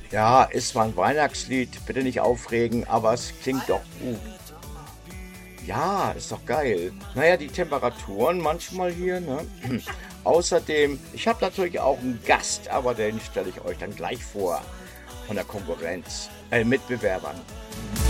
Ja, ist zwar ein Weihnachtslied, bitte nicht aufregen, aber es klingt doch gut. Ja, ist doch geil. Naja, die Temperaturen manchmal hier, ne? Außerdem, ich habe natürlich auch einen Gast, aber den stelle ich euch dann gleich vor von der Konkurrenz, Mitbewerbern.